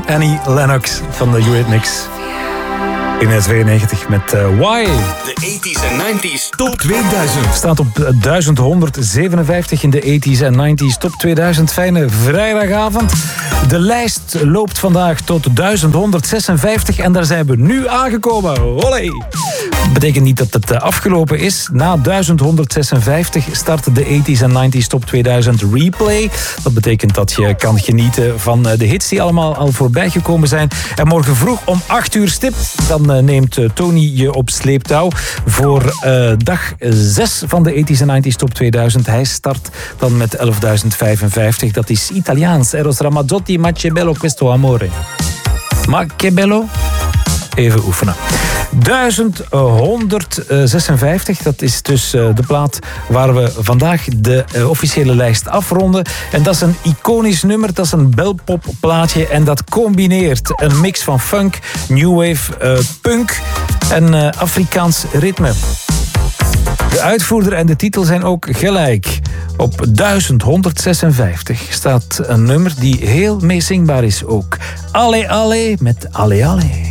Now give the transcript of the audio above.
Annie Lennox van de Eurythmics. In 92 met Why. De 80s en 90s Top 2000. Staat op 1157 in de 80s en 90s Top 2000. Fijne vrijdagavond. De lijst loopt vandaag tot 1156 en daar zijn we nu aangekomen. Olé! Dat betekent niet dat het afgelopen is. Na 1156 start de 80s en 90s Top 2000 Replay. Dat betekent dat je kan genieten van de hits die allemaal al voorbij gekomen zijn. En morgen vroeg om 8 uur stip, dan neemt Tony je op sleeptouw voor dag 6 van de 80s en 90s Top 2000. Hij start dan met 11.055. Dat is Italiaans. Eros Ramazzotti, Ma che bello questo amore. Ma che bello? Even oefenen. 1156, dat is dus de plaat waar we vandaag de officiële lijst afronden. En dat is een iconisch nummer, dat is een belpop plaatje. En dat combineert een mix van funk, new wave, punk en Afrikaans ritme. De uitvoerder en de titel zijn ook gelijk. Op 1156 staat een nummer die heel meezingbaar is ook. Alle Alle met Alle Alle.